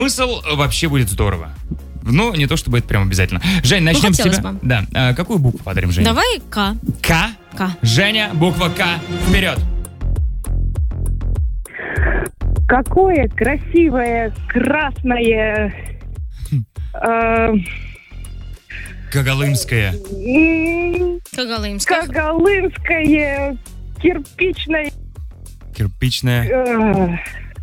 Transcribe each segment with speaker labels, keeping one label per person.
Speaker 1: Смысл вообще будет здорово. Но не то, чтобы это прям обязательно. Жень, начнем с тебя.
Speaker 2: бы.
Speaker 1: Да. Какую букву подарим, Жене?
Speaker 2: Давай К.
Speaker 1: К?
Speaker 2: К.
Speaker 1: Женя, буква К. Вперед.
Speaker 3: Какое красивое красное...
Speaker 1: Когалымская.
Speaker 2: Когалымская.
Speaker 3: Когалымское кирпичное...
Speaker 1: Кирпичная.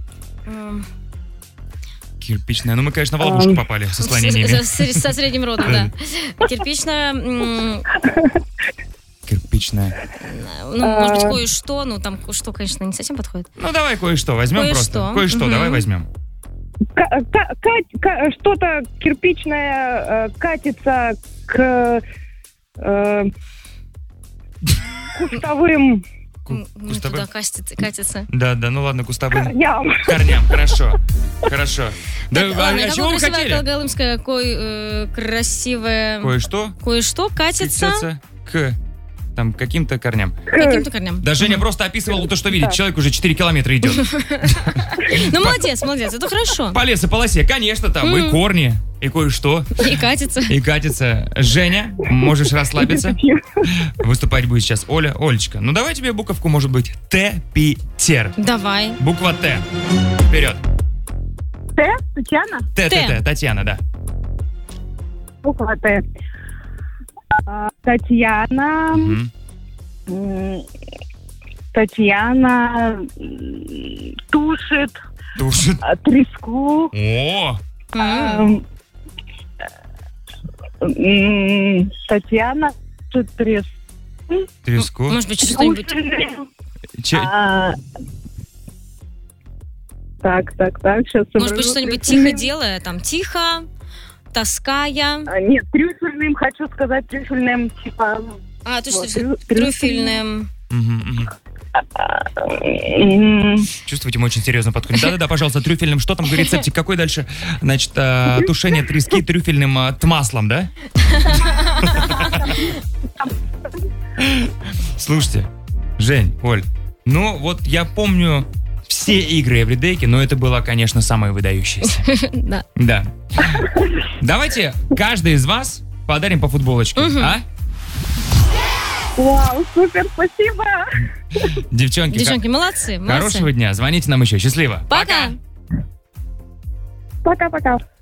Speaker 1: Кирпичная. Ну, мы, конечно, в ловушку попали со склонениями.
Speaker 2: Со средним родом, да. Кирпичная...
Speaker 1: Кирпичная.
Speaker 2: Ну, может быть, кое-что. Ну, там что, конечно, не совсем подходит.
Speaker 1: Ну, давай кое-что возьмем просто. Кое-что давай возьмем.
Speaker 3: Что-то кирпичное катится к кустовым...
Speaker 2: Туда катится.
Speaker 1: Да, ну ладно, кустовым.
Speaker 3: Корням,
Speaker 1: хорошо. Да,
Speaker 2: ладно,
Speaker 1: чего вы хотели?
Speaker 2: Когалымская, красивая...
Speaker 1: Кое-что?
Speaker 2: Кое-что катится
Speaker 1: к там каким-то корням.
Speaker 2: Каким-то корням.
Speaker 1: Да, Женя просто описывал то, что видит. Человек уже 4 километра идет.
Speaker 2: Ну, молодец, это хорошо.
Speaker 1: По лесополосе, конечно, там и корни, и кое-что.
Speaker 2: И катится.
Speaker 1: Женя, можешь расслабиться. Выступать будет сейчас Оля. Олечка, ну давай тебе буковку, может быть, Т, Питер.
Speaker 2: Давай.
Speaker 1: Буква Т. Вперед.
Speaker 3: Т? Татьяна?
Speaker 1: Т, Татьяна, да.
Speaker 3: Буква Т. Татьяна. Татьяна тушит треску.
Speaker 1: О!
Speaker 3: Татьяна тушит
Speaker 1: треску.
Speaker 2: Может быть, что-нибудь...
Speaker 3: Так, сейчас...
Speaker 2: Может быть, что-нибудь тихо делая, там, тихо, таская.
Speaker 3: Нет, трюфельным, хочу сказать, трюфельным, типа...
Speaker 2: То есть трюфельным...
Speaker 1: Чувствуете, мы очень серьезно подходим. Да, пожалуйста, трюфельным. Что там, рецептик какой дальше? Значит, тушение трески трюфельным маслом, да? Слушайте, Жень, Оль, ну вот я помню все игры Эвридейки, но это было, конечно, самое выдающееся. Да. Давайте каждый из вас подарим по футболочке, а?
Speaker 3: Вау, супер, спасибо.
Speaker 1: Девчонки,
Speaker 2: молодцы.
Speaker 1: Хорошего дня. Звоните нам еще. Счастливо.
Speaker 2: Пока.
Speaker 3: Пока-пока.